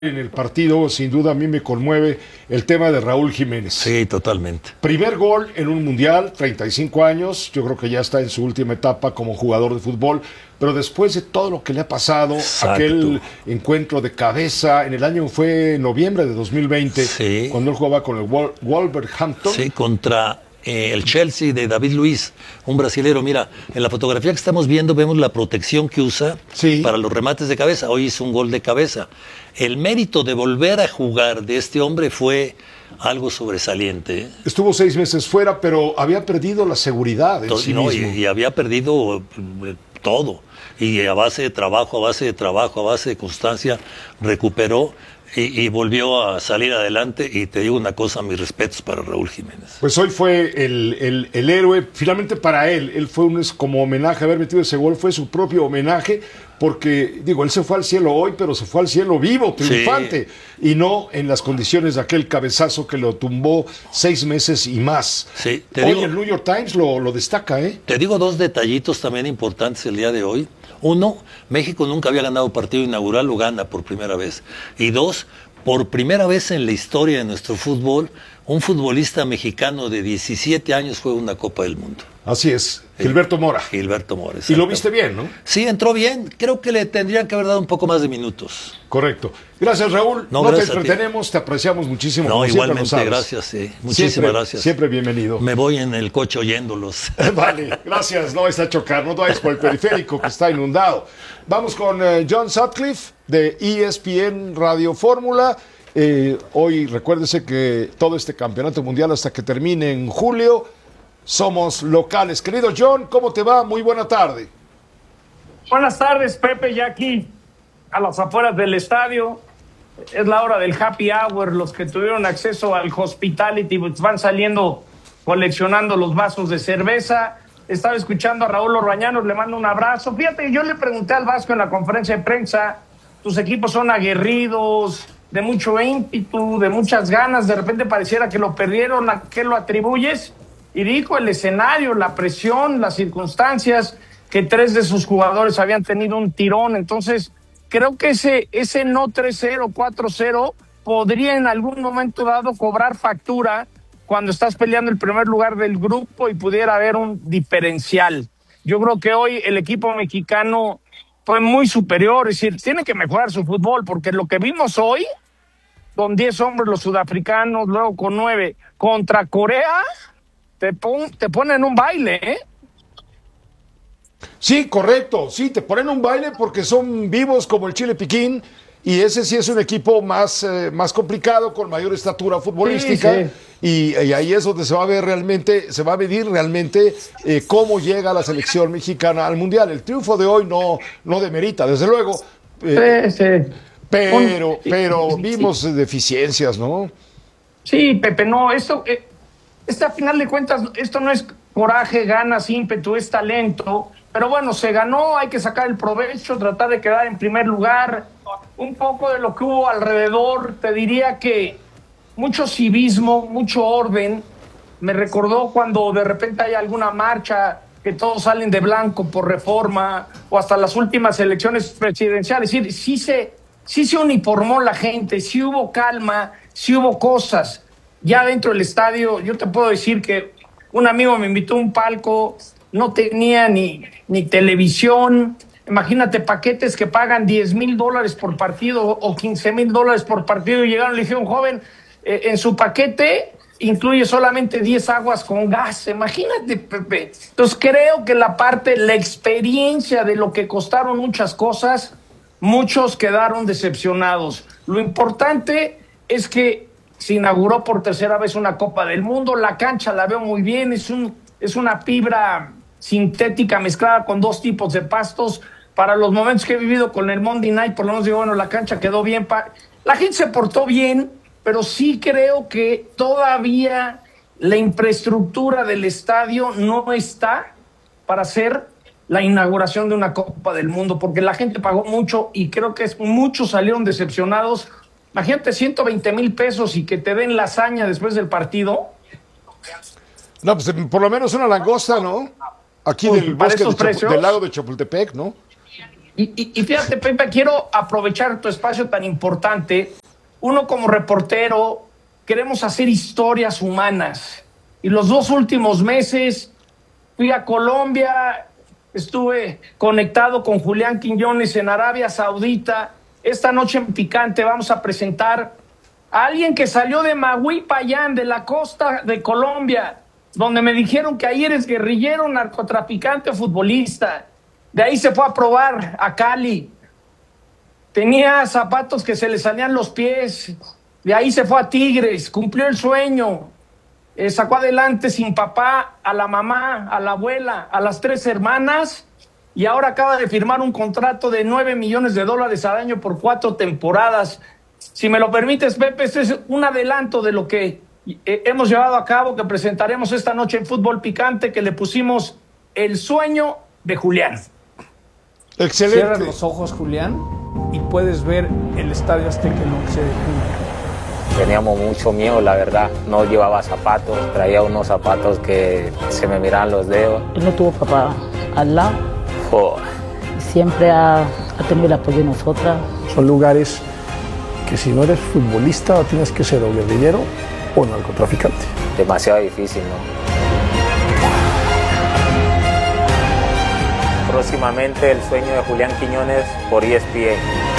En el partido, sin duda, a mí me conmueve el tema de Raúl Jiménez. Sí, totalmente. Primer gol en un mundial, 35 años, yo creo que ya está en su última etapa como jugador de fútbol, pero después de todo lo que le ha pasado, Exacto. aquel encuentro de cabeza, en el año fue noviembre de 2020, Sí. cuando él jugaba con el Wolverhampton. Sí, contra el Chelsea de David Luiz, un brasilero. Mira, en la fotografía que estamos viendo vemos la protección que usa Sí. para los remates de cabeza. Hoy hizo un gol de cabeza. El mérito de volver a jugar de este hombre fue algo sobresaliente. Estuvo 6 meses fuera, pero había perdido la seguridad en sí No, mismo. y había perdido todo. Y a base de trabajo, a base de trabajo, a base de constancia, recuperó y volvió a salir adelante. Y te digo una cosa, mis respetos para Raúl Jiménez. Pues hoy fue el héroe, finalmente para él fue como homenaje, haber metido ese gol fue su propio homenaje, porque, digo, él se fue al cielo hoy, pero se fue al cielo vivo, triunfante, y no en las condiciones de aquel cabezazo que lo tumbó 6 meses y más. Sí, Hoy el New York Times lo destaca, ¿eh? Te digo dos detallitos también importantes el día de hoy. Uno, México nunca había ganado partido inaugural, lo gana por primera vez. Y dos, por primera vez en la historia de nuestro fútbol, un futbolista mexicano de 17 años juega una Copa del Mundo. Así es, Gilberto Mora. Gilberto Mora. Y lo viste bien, ¿no? Sí, entró bien. Creo que le tendrían que haber dado un poco más de minutos. Correcto. Gracias, Raúl. No gracias te entretenemos, te apreciamos muchísimo. No, como igualmente, gracias. Muchísimas gracias. Siempre bienvenido. Me voy en el coche oyéndolos. Vale, gracias. No está a chocar, no vayas por el periférico que está inundado. Vamos con John Sutcliffe de ESPN Radio Fórmula. Hoy recuérdese que todo este campeonato mundial hasta que termine en julio somos locales. Querido John, ¿cómo te va? Muy buena tarde. Buenas tardes, Pepe, ya aquí a las afueras del estadio. Es la hora del happy hour. Los que tuvieron acceso al hospitality pues van saliendo coleccionando los vasos de cerveza. Estaba escuchando a Raúl Orbañanos, le mando un abrazo. Fíjate, yo le pregunté al Vasco en la conferencia de prensa, tus equipos son aguerridos, de mucho ímpetu, de muchas ganas, de repente pareciera que lo perdieron, ¿a qué lo atribuyes? Y dijo el escenario, la presión, las circunstancias, que 3 de sus jugadores habían tenido un tirón. Entonces, creo que ese no 3-0, 4-0 podría en algún momento dado cobrar factura cuando estás peleando el primer lugar del grupo y pudiera haber un diferencial. Yo creo que hoy el equipo mexicano fue muy superior, es decir, tiene que mejorar su fútbol, porque lo que vimos hoy, con 10 hombres los sudafricanos, luego con 9 contra Corea, te ponen un baile, ¿eh? Sí, correcto. Sí, te ponen un baile porque son vivos como el Chile Piquín y ese sí es un equipo más complicado, con mayor estatura futbolística. Sí, sí. Y ahí es donde se va a ver realmente, se va a medir realmente cómo llega la selección mexicana al Mundial. El triunfo de hoy no demerita, desde luego. Sí. Pero vimos deficiencias, ¿no? Sí, Pepe, no, a final de cuentas, esto no es coraje, ganas, ímpetu, es talento. Pero bueno, se ganó, hay que sacar el provecho, tratar de quedar en primer lugar. Un poco de lo que hubo alrededor, te diría que mucho civismo, mucho orden. Me recordó cuando de repente hay alguna marcha que todos salen de blanco por Reforma, o hasta las últimas elecciones presidenciales. Es decir, sí se uniformó la gente, sí hubo calma, sí hubo cosas. Ya dentro del estadio, yo te puedo decir que un amigo me invitó a un palco, no tenía ni televisión. Imagínate, paquetes que pagan $10,000 por partido o $15,000 por partido, y llegaron y le dijeron, joven, en su paquete incluye solamente 10 aguas con gas. Imagínate, Pepe. Entonces creo que la experiencia de lo que costaron muchas cosas, muchos quedaron decepcionados. Lo importante es que se inauguró por tercera vez una Copa del Mundo. La cancha la veo muy bien, es una fibra sintética mezclada con 2 tipos de pastos. Para los momentos que he vivido con el Monday Night, por lo menos digo, bueno, la cancha quedó bien. La gente se portó bien, pero sí creo que todavía la infraestructura del estadio no está para hacer la inauguración de una Copa del Mundo, porque la gente pagó mucho y creo que muchos salieron decepcionados. Imagínate, 120,000 pesos y que te den lasaña después del partido. No, pues por lo menos una langosta, ¿no? Aquí del bosque del lago de Chapultepec, ¿no? Y fíjate, Pepe, quiero aprovechar tu espacio tan importante. Uno como reportero, queremos hacer historias humanas. Y los 2 últimos meses fui a Colombia, estuve conectado con Julián Quiñones en Arabia Saudita. Esta noche en Picante vamos a presentar a alguien que salió de Magüí Payán, de la costa de Colombia, donde me dijeron que ahí eres guerrillero, narcotraficante o futbolista. De ahí se fue a probar a Cali. Tenía zapatos que se le salían los pies. De ahí se fue a Tigres, cumplió el sueño. Sacó adelante sin papá a la mamá, a la abuela, a las 3 hermanas, y ahora acaba de firmar un contrato de $9 millones al año por 4 temporadas. Si me lo permites, Pepe, este es un adelanto de lo que hemos llevado a cabo, que presentaremos esta noche en Fútbol Picante, que le pusimos El sueño de Julián. Excelente. Cierra los ojos, Julián, y puedes ver el Estadio Azteca el 11 de junio. Teníamos mucho miedo, la verdad. No llevaba zapatos, traía unos zapatos que se me miraban los dedos. Él no tuvo papá al lado. Joder. Siempre ha tenido el apoyo de nosotras. Son lugares que si no eres futbolista tienes que ser o guerrillero o narcotraficante. Demasiado difícil, ¿no? Próximamente el sueño de Julián Quiñones por ESPN.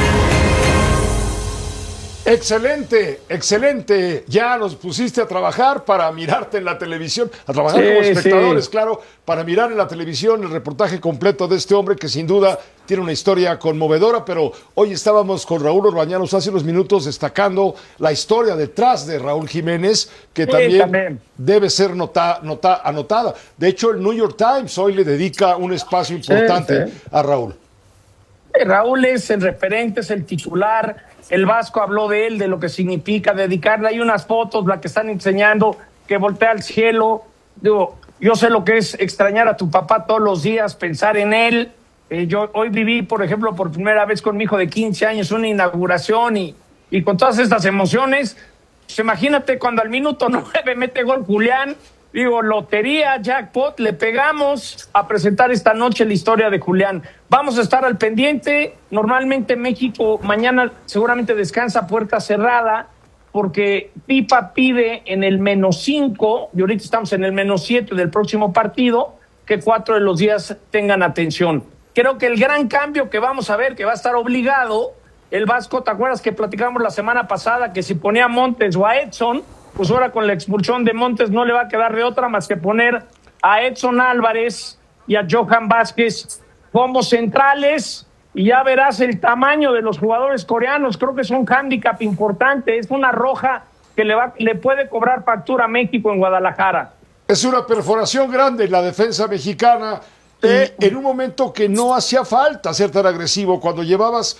Excelente, excelente. Ya nos pusiste a trabajar para mirarte en la televisión, a trabajar como espectadores, claro, para mirar en la televisión el reportaje completo de este hombre que sin duda tiene una historia conmovedora, pero hoy estábamos con Raúl Orbañanos hace unos minutos destacando la historia detrás de Raúl Jiménez, que también debe ser anotada. De hecho, el New York Times hoy le dedica un espacio importante a Raúl. Raúl es el referente, es el titular. El Vasco habló de él, de lo que significa dedicarle. Hay unas fotos, la que están enseñando, que voltea al cielo. Digo, yo sé lo que es extrañar a tu papá todos los días, pensar en él. Yo hoy viví, por ejemplo, por primera vez con mi hijo de 15 años, una inauguración y con todas estas emociones. Pues imagínate cuando al minuto 9 mete gol Julián. Digo, lotería, jackpot, le pegamos a presentar esta noche la historia de Julián. Vamos a estar al pendiente. Normalmente México mañana seguramente descansa puerta cerrada porque FIFA pide en el -5, y ahorita estamos en el -7 del próximo partido, que 4 de los días tengan atención. Creo que el gran cambio que vamos a ver, que va a estar obligado, el Vasco, ¿te acuerdas que platicamos la semana pasada que si ponía a Montes o a Edson, pues ahora con la expulsión de Montes no le va a quedar de otra más que poner a Edson Álvarez y a Johan Vázquez como centrales, y ya verás el tamaño de los jugadores coreanos. Creo que es un hándicap importante, es una roja que le puede cobrar factura a México en Guadalajara. Es una perforación grande en la defensa mexicana, y en un momento que no hacía falta ser tan agresivo, cuando llevabas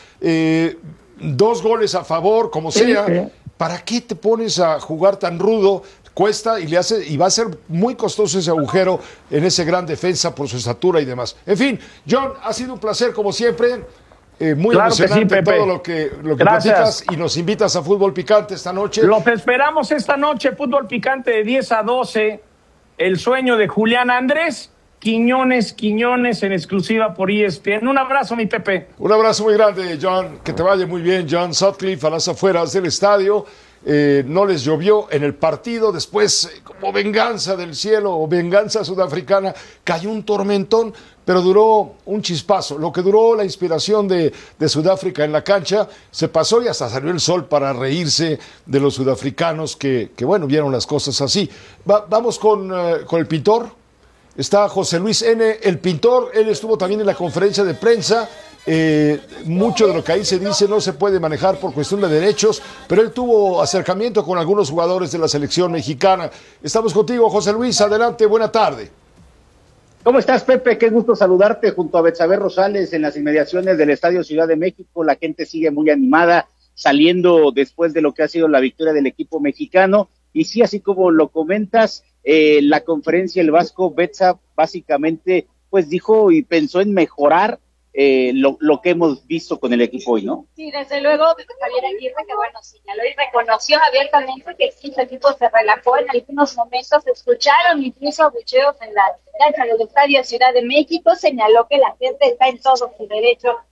2 goles a favor, como sea. ¿Para qué te pones a jugar tan rudo? Cuesta y va a ser muy costoso ese agujero en ese gran defensa por su estatura y demás. En fin, John, ha sido un placer como siempre. Muy emocionante todo lo que platicas, y nos invitas a Fútbol Picante esta noche. Los esperamos esta noche, Fútbol Picante de 10 a 12. El sueño de Julián Andrés Quiñones en exclusiva por ESPN. Un abrazo, mi Pepe. Un abrazo muy grande, John. Que te vaya muy bien, John Sutcliffe, a las afueras del estadio. No les llovió en el partido. Después, como venganza del cielo o venganza sudafricana, cayó un tormentón, pero duró un chispazo. Lo que duró la inspiración de Sudáfrica en la cancha se pasó, y hasta salió el sol para reírse de los sudafricanos que bueno, vieron las cosas así. Vamos con el pintor. Está José Luis N., el pintor. Él estuvo también en la conferencia de prensa. Mucho de lo que ahí se dice no se puede manejar por cuestión de derechos, pero él tuvo acercamiento con algunos jugadores de la selección mexicana. Estamos contigo, José Luis. Adelante, buena tarde. ¿Cómo estás, Pepe? Qué gusto saludarte junto a Betsabe Rosales en las inmediaciones del Estadio Ciudad de México. La gente sigue muy animada, saliendo después de lo que ha sido la victoria del equipo mexicano. Y sí, así como lo comentas, la conferencia, el Vasco Betsa básicamente pues dijo y pensó en mejorar lo que hemos visto con el equipo hoy, ¿no? Sí, desde luego, Javier Aguirre, que bueno, señaló y reconoció abiertamente que sí, el equipo se relajó en algunos momentos, escucharon incluso abucheos en la cancha del Estadio Ciudad de México, señaló que la gente está en todo su derecho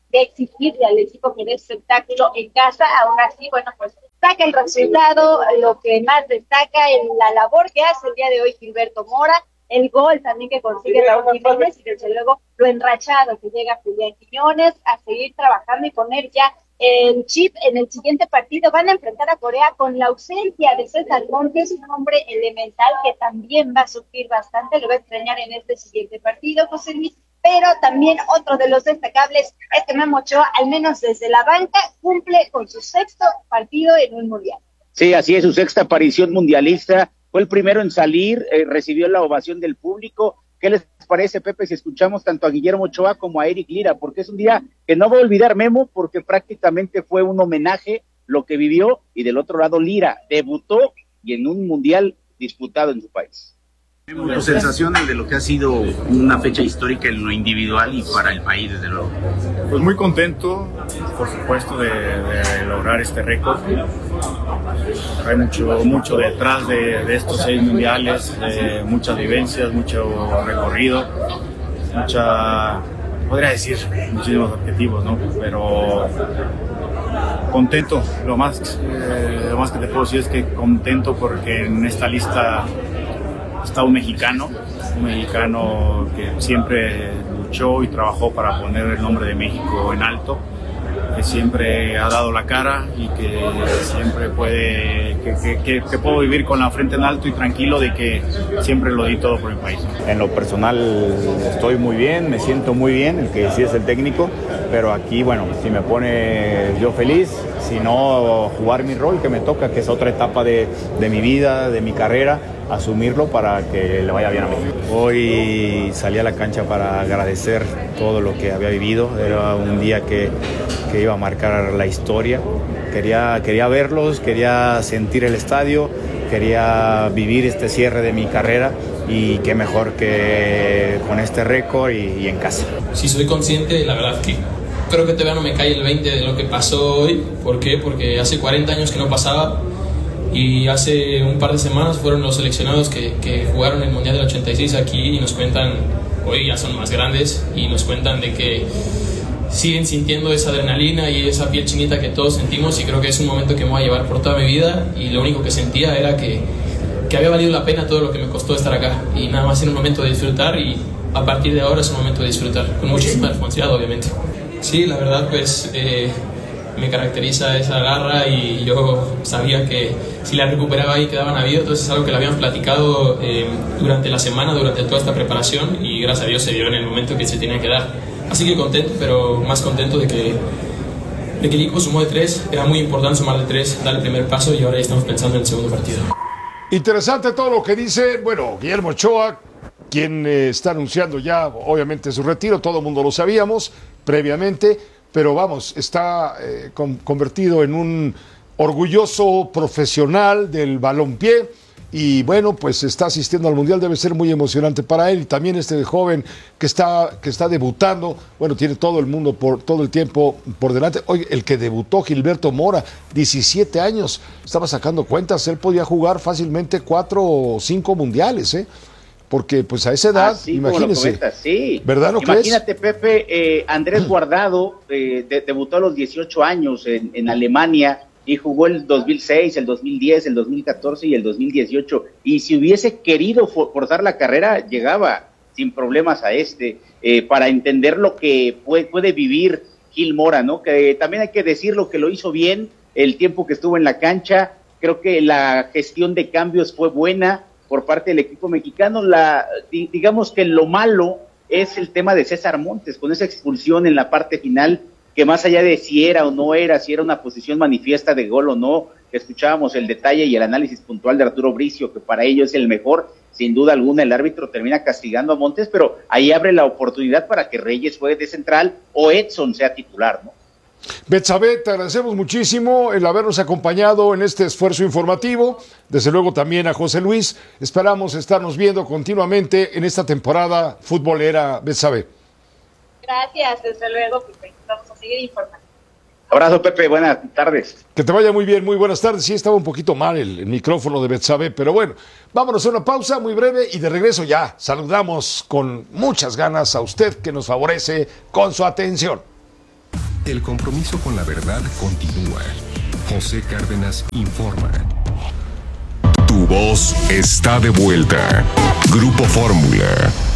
de exigirle al equipo que dé espectáculo en casa. Aún así, bueno, pues saca el resultado, lo que más destaca en la labor que hace el día de hoy Gilberto Mora, el gol también que consigue Raúl Jiménez y desde luego lo enrachado que llega Julián Quiñones a seguir trabajando y poner ya el chip en el siguiente partido. Van a enfrentar a Corea con la ausencia de César Montes, un hombre elemental que también va a sufrir bastante, lo va a extrañar en este siguiente partido, José Luis. Pero también otro de los destacables es que Memo Ochoa, al menos desde la banca, cumple con su 6º partido en un mundial. Sí, así es, su 6ª aparición mundialista. Fue el primero en salir, recibió la ovación del público. ¿Qué les parece, Pepe, si escuchamos tanto a Guillermo Ochoa como a Eric Lira? Porque es un día que no va a olvidar Memo, porque prácticamente fue un homenaje lo que vivió, y del otro lado Lira debutó y en un mundial disputado en su país. Tus sensaciones de lo que ha sido una fecha histórica en lo individual y para el país, desde luego. Pues muy contento, por supuesto, de lograr este récord. Hay mucho detrás de estos 6 mundiales, muchas vivencias, mucho recorrido, podría decir, muchísimos objetivos, ¿no? Pero contento, lo más que te puedo decir es que contento porque en esta lista está un mexicano que siempre luchó y trabajó para poner el nombre de México en alto, que siempre ha dado la cara y que siempre que puedo vivir con la frente en alto y tranquilo de que siempre lo di todo por el país. En lo personal estoy muy bien, me siento muy bien, el que sí es el técnico, pero aquí, bueno, si me pone yo feliz, si no, jugar mi rol que me toca, que es otra etapa de mi vida, de mi carrera, asumirlo para que le vaya bien a mí. Hoy salí a la cancha para agradecer todo lo que había vivido, era un día que iba a marcar la historia, quería verlos, quería sentir el estadio, quería vivir este cierre de mi carrera y qué mejor que con este récord y en casa. Si soy consciente, la verdad que creo que todavía no me cae el 20 de lo que pasó hoy. ¿Por qué? Porque hace 40 años que no pasaba. Y hace un par de semanas fueron los seleccionados que jugaron el Mundial del 86 aquí y nos cuentan, hoy ya son más grandes, y nos cuentan de que siguen sintiendo esa adrenalina y esa piel chinita que todos sentimos, y creo que es un momento que me voy a llevar por toda mi vida, y lo único que sentía era que había valido la pena todo lo que me costó estar acá, y nada más era un momento de disfrutar, y a partir de ahora es un momento de disfrutar, con muchísima responsabilidad, obviamente. Sí, la verdad, pues me caracteriza esa garra, y yo sabía que si la recuperaba ahí quedaba navío, entonces es algo que le habían platicado durante la semana, durante toda esta preparación, y gracias a Dios se dio en el momento que se tenía que dar. Así que contento, pero más contento de que el equipo sumó de 3, era muy importante sumar de 3, dar el primer paso, y ahora ya estamos pensando en el segundo partido. Interesante todo lo que dice, bueno, Guillermo Ochoa, quien está anunciando ya obviamente su retiro, todo el mundo lo sabíamos previamente, pero vamos, está convertido en un orgulloso profesional del balompié, y bueno, pues está asistiendo al Mundial, debe ser muy emocionante para él, y también este joven que está debutando, bueno, tiene todo el mundo, todo el tiempo por delante. Oye, el que debutó, Gilberto Mora, 17 años, estaba sacando cuentas, él podía jugar fácilmente 4 o 5 mundiales, porque pues a esa edad, imagínese, sí. ¿Verdad, no crees? Imagínate, Pepe, Andrés Guardado debutó a los 18 años en Alemania, y jugó el 2006, el 2010, el 2014 y el 2018, y si hubiese querido forzar la carrera, llegaba sin problemas a para entender lo que puede vivir Gil Mora, ¿no? Que también hay que decirlo, que lo hizo bien el tiempo que estuvo en la cancha. Creo que la gestión de cambios fue buena por parte del equipo mexicano. Digamos que lo malo es el tema de César Montes, con esa expulsión en la parte final, que más allá de si era o no era, si era una posición manifiesta de gol o no, que escuchábamos el detalle y el análisis puntual de Arturo Bricio, que para ello es el mejor, sin duda alguna el árbitro termina castigando a Montes, pero ahí abre la oportunidad para que Reyes juegue de central o Edson sea titular, ¿no? Betsabe, te agradecemos muchísimo el habernos acompañado en este esfuerzo informativo, desde luego también a José Luis, esperamos estarnos viendo continuamente en esta temporada futbolera, Betsabe. Gracias, desde luego, Pepe. Vamos a seguir informando. Abrazo, Pepe, buenas tardes. Que te vaya muy bien, muy buenas tardes. Sí, estaba un poquito mal el micrófono de Betsabe, pero bueno, vámonos a una pausa muy breve y de regreso ya saludamos con muchas ganas a usted que nos favorece con su atención. El compromiso con la verdad continúa. José Cárdenas informa. Tu voz está de vuelta. Grupo Fórmula.